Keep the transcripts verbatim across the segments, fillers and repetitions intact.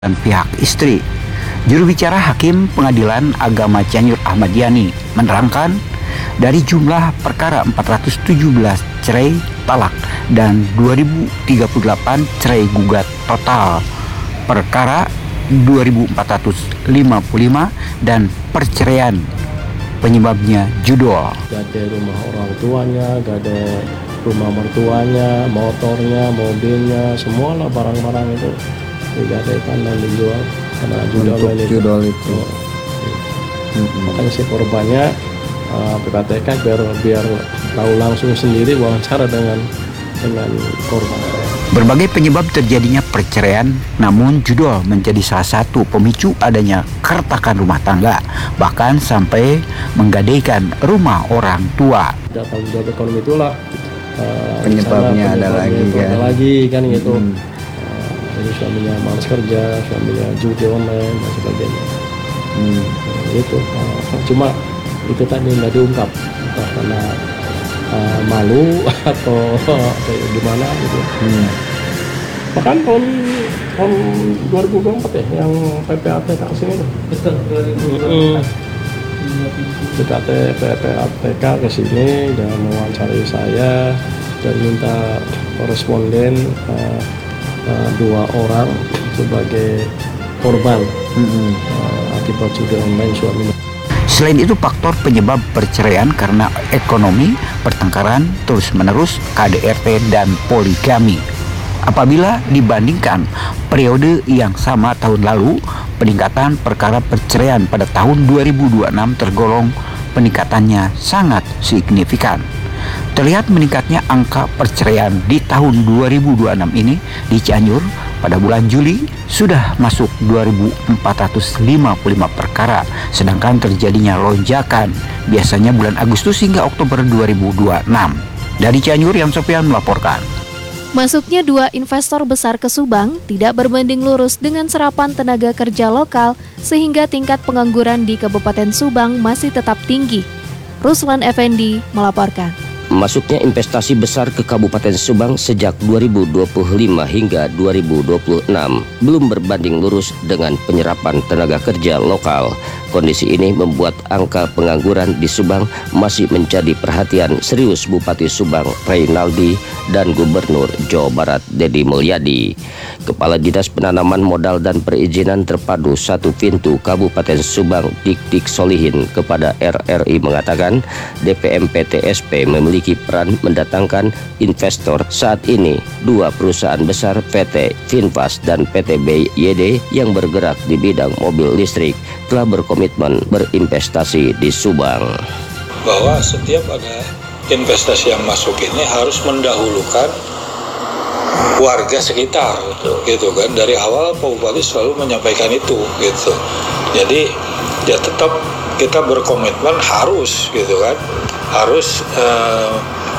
dan pihak istri. Juru bicara Hakim Pengadilan Agama Cianjur Ahmad Yani menerangkan dari jumlah perkara empat ratus tujuh belas cerai talak dan dua ribu tiga puluh delapan cerai gugat total, perkara dua ribu empat ratus lima puluh lima dan perceraian penyebabnya judul. Gak ada rumah orang tuanya, gak ada rumah mertuanya, motornya, mobilnya, semualah barang-barang itu digadaikan dan dijual karena judul itu. Judul itu. Oh. Hmm. Makanya si korbannya uh, P P A T K biar biar tahu langsung sendiri wawancara dengan dengan korban. Berbagai penyebab terjadinya perceraian, namun judul menjadi salah satu pemicu adanya keretakan rumah tangga, bahkan sampai menggadaikan rumah orang tua. Tidak tanggung jawab ekonomi itulah uh, penyebabnya, ada lagi itu kan. Ada lagi kan gitu. Hmm. Uh, jadi suaminya malas kerja, suaminya judi online dan sebagainya. Hmm. Uh, itu uh, cuma itu tadi nggak diungkap entah karena uh, malu atau kayak gimana gitu. Hmm. Bahkan tahun tahun dua ribu dua puluh empat ya yang P P A T K kesini tuh. Betul, dua ribu dua puluh empat. P P A T K kesini dan mewawancarai saya dan minta koresponden uh, uh, dua orang sebagai korban Hmm. uh, akibat judi online suaminya. Selain itu, faktor penyebab perceraian karena ekonomi, pertengkaran terus-menerus, K D R T, dan poligami. Apabila dibandingkan periode yang sama tahun lalu, peningkatan perkara perceraian pada tahun dua ribu dua puluh enam tergolong peningkatannya sangat signifikan. Terlihat meningkatnya angka perceraian di tahun dua ribu dua puluh enam ini di Cianjur pada bulan Juli sudah masuk dua ribu empat ratus lima puluh lima perkara, sedangkan terjadinya lonjakan biasanya bulan Agustus hingga Oktober dua ribu dua puluh enam. Dari Cianjur, Yan Sofian melaporkan. Masuknya dua investor besar ke Subang tidak berbanding lurus dengan serapan tenaga kerja lokal sehingga tingkat pengangguran di Kabupaten Subang masih tetap tinggi. Ruslan Effendi melaporkan. Masuknya investasi besar ke Kabupaten Subang sejak dua ribu dua puluh lima hingga dua ribu dua puluh enam belum berbanding lurus dengan penyerapan tenaga kerja lokal. Kondisi ini membuat angka pengangguran di Subang masih menjadi perhatian serius Bupati Subang Reynaldi dan Gubernur Jawa Barat Deddy Mulyadi. Kepala Dinas Penanaman Modal dan Perizinan Terpadu Satu Pintu Kabupaten Subang Dik-Dik Solihin kepada R R I mengatakan D P M P T S P memiliki peran mendatangkan investor. Saat ini dua perusahaan besar P T Finfast dan P T B Y D yang bergerak di bidang mobil listrik telah berkomitmen berinvestasi di Subang. Bahwa setiap ada investasi yang masuk ini harus mendahulukan warga sekitar gitu, gitu kan. Dari awal Pak Bupati selalu menyampaikan itu gitu. Jadi ya tetap kita berkomitmen harus gitu kan, harus eh,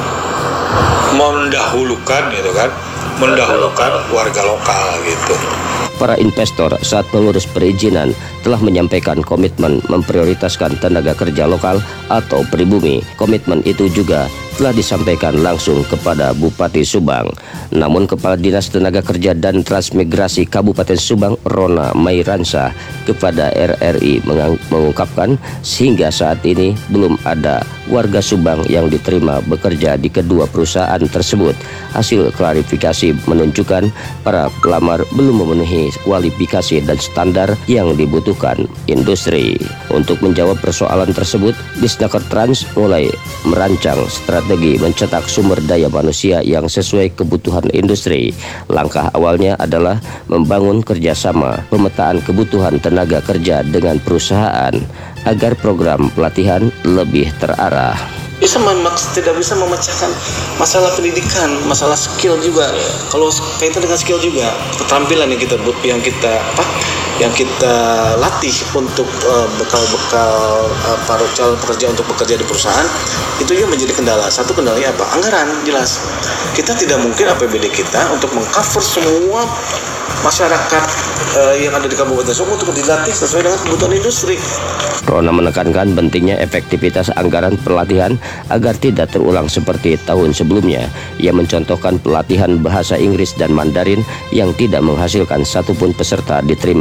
mendahulukan gitu kan, mendahulukan warga lokal gitu. Para investor saat mengurus perizinan telah menyampaikan komitmen memprioritaskan tenaga kerja lokal atau pribumi. Komitmen itu juga telah disampaikan langsung kepada Bupati Subang. Namun Kepala Dinas Tenaga Kerja dan Transmigrasi Kabupaten Subang Rona Mairansa kepada R R I mengungkapkan sehingga saat ini belum ada warga Subang yang diterima bekerja di kedua perusahaan tersebut. Hasil klarifikasi menunjukkan para pelamar belum memenuhi kualifikasi dan standar yang dibutuhkan industri. Untuk menjawab persoalan tersebut, Disnaker Trans mulai merancang strategi mencetak sumber daya manusia yang sesuai kebutuhan industri. Langkah awalnya adalah membangun kerjasama pemetaan kebutuhan tenaga kerja dengan perusahaan agar program pelatihan lebih terarah. Bisa memaks tidak bisa memecahkan masalah pendidikan, masalah skill juga. Kalau kaitan dengan skill juga, keterampilan yang kita yang kita apa, yang kita latih untuk uh, bekal-bekal uh, para calon pekerja untuk bekerja di perusahaan, itu juga menjadi kendala. Satu kendalanya apa? Anggaran, jelas. Kita tidak mungkin A P B D kita untuk mengcover semua masyarakat uh, yang ada di Kabupaten Sumut untuk dilatih sesuai dengan kebutuhan industri. Rona menekankan pentingnya efektivitas anggaran pelatihan agar tidak terulang seperti tahun sebelumnya. Ia mencontohkan pelatihan bahasa Inggris dan Mandarin yang tidak menghasilkan satupun peserta diterima